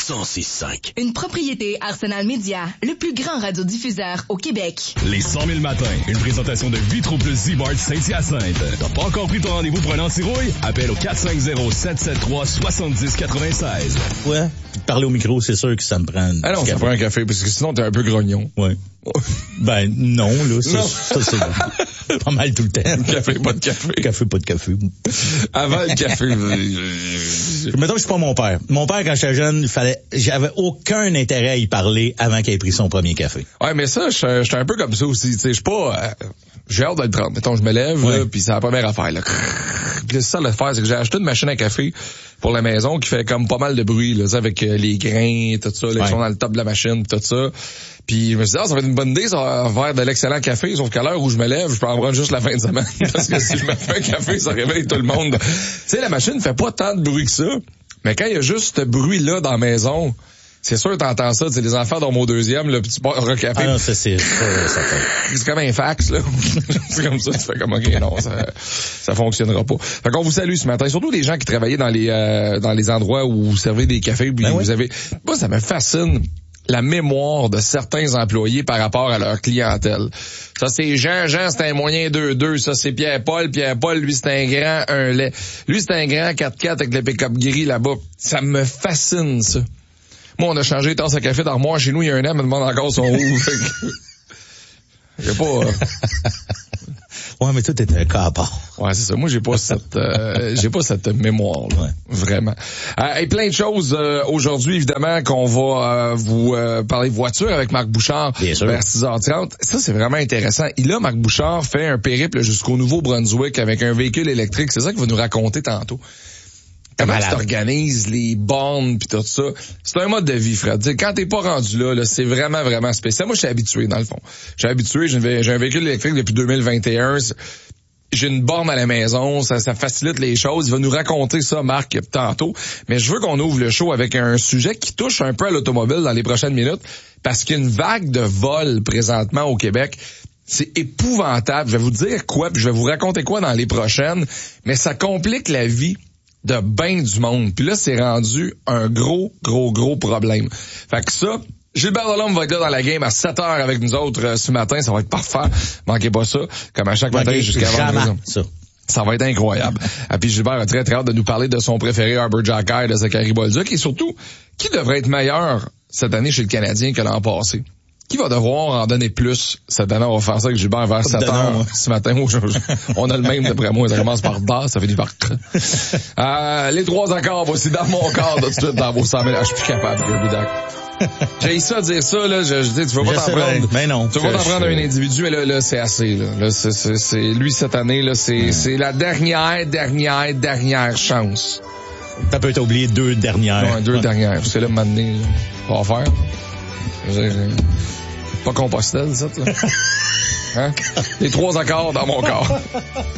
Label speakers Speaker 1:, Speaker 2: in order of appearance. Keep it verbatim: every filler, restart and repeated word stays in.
Speaker 1: cent six cinq.
Speaker 2: Une propriété Arsenal Media, le plus grand radiodiffuseur au Québec.
Speaker 3: Les cent mille matins, une présentation de Vitro Plus Z-Mart Saint-Hyacinthe. T'as pas encore pris ton rendez-vous pour un anti-rouille? Appelle au quatre cinq zéro, sept sept trois, sept zéro neuf six.
Speaker 4: Ouais, puis de parler au micro, c'est sûr que ça me prend.
Speaker 5: Ah non, ça prend un café, parce que sinon t'es un peu grognon.
Speaker 4: Ouais. Ben non, là, ça, non. ça c'est pas mal tout le temps.
Speaker 5: Café, pas de café.
Speaker 4: Café, pas de café.
Speaker 5: Avant le café.
Speaker 4: Mettons que je suis pas mon père. Mon père, quand j'étais jeune, il fallait, j'avais aucun intérêt à y parler avant qu'il ait pris son premier café.
Speaker 5: Ouais, mais ça, je suis un peu comme ça aussi. Tu sais, je suis pas. Euh, j'ai hâte de le prendre. Mettons, je me lève, ouais. là, puis c'est la première affaire. Là. Puis c'est ça l'affaire, c'est que j'ai acheté une machine à café pour la maison qui fait comme pas mal de bruit, là, avec euh, les grains, tout ça, là, ouais. qui sont dans le top de la machine, tout ça. Puis je me suis dit, ah, ça va être une bonne idée, ça va faire de l'excellent café, sauf qu'à l'heure où je me lève, je peux en prendre juste la fin de semaine. Parce que si je me fais un café, ça réveille tout le monde. Tu sais, la machine fait pas tant de bruit que ça, mais quand il y a juste ce bruit-là dans la maison, c'est sûr que t'entends ça, tu sais, les enfants dorment au deuxième, le petit bar à café.
Speaker 4: Ah non, ça, c'est, ça, ça
Speaker 5: fait. C'est comme un fax, là. C'est comme ça, tu fais comme, ok, non, ça, ça fonctionnera pas. Fait qu'on vous salue ce matin. Surtout les gens qui travaillaient dans les, euh, dans les endroits où vous servez des cafés, puis ben vous oui. avez, moi, ça me fascine. La mémoire de certains employés par rapport à leur clientèle. Ça, c'est Jean. Jean, c'est un moyen deux deux. Ça, c'est Pierre-Paul. Pierre-Paul, lui, c'est un grand un lait. Lui, c'est un grand quatre quatre avec le pick-up gris là-bas. Ça me fascine, ça. Moi, on a changé les tasses à café d'armoire chez nous il y a un an, me demande encore son roux. J'ai pas... Euh...
Speaker 4: Ouais, mais toi, t'es un cas à part.
Speaker 5: Ouais, c'est ça. Moi, j'ai pas cette, euh, j'ai pas cette mémoire, là. Ouais. Vraiment. Euh, et plein de choses, euh, aujourd'hui, évidemment, qu'on va, euh, vous, euh, parler de voiture avec Marc Bouchard.
Speaker 4: Bien sûr.
Speaker 5: Vers six heures trente. Ça, c'est vraiment intéressant. Il a, Marc Bouchard, fait un périple jusqu'au Nouveau-Brunswick avec un véhicule électrique. C'est ça qu'il va nous raconter tantôt. Comment tu t'organises, les bornes pis tout ça. C'est un mode de vie, Fred. T'sais, quand t'es pas rendu là, là, c'est vraiment, vraiment spécial. Moi, je suis habitué, dans le fond. Je suis habitué, j'ai, j'ai un véhicule électrique depuis deux mille vingt et un. J'ai une borne à la maison, ça, ça facilite les choses. Il va nous raconter ça, Marc, tantôt. Mais je veux qu'on ouvre le show avec un sujet qui touche un peu à l'automobile dans les prochaines minutes, parce qu'il y a une vague de vols présentement au Québec. C'est épouvantable. Je vais vous dire quoi, puis je vais vous raconter quoi dans les prochaines, mais ça complique la vie de ben du monde. Puis là, c'est rendu un gros, gros, gros problème. Fait que ça, Gilbert Delhomme va être là dans la game à sept heures avec nous autres euh, ce matin. Ça va être parfait. Manquez pas ça. Comme à chaque matin jusqu'à vendredi. Ça. Ça va être incroyable. Et puis Gilbert a très, très hâte de nous parler de son préféré, Arbor Jackay, de Zachary Bolduc. Et surtout, qui devrait être meilleur cette année chez le Canadien que l'an passé? Qui va devoir en donner plus cette année? On va faire ça avec Gilbert vers sept heures ce matin. On a le même d'après moi. Ça commence par da, ça finit par euh, les trois accords, voici dans mon corps tout de suite dans vos cent mille. Ah, je suis plus capable, Kirby. J'ai ça à dire ça, là. Je, je dis, tu veux pas je t'en prendre.
Speaker 4: Mais non.
Speaker 5: Tu veux pas t'en prendre un individu, mais là, là, c'est assez, là. Là, c'est, c'est, c'est, lui, cette année, là, c'est, mm. c'est la dernière, dernière, dernière chance.
Speaker 4: T'as peut-être oublié deux dernières.
Speaker 5: Non, deux ouais. dernières. Parce que là, maintenant, on va faire. J'ai, j'ai... Pas Compostelle, ça, là. Hein? Les trois accords dans mon corps.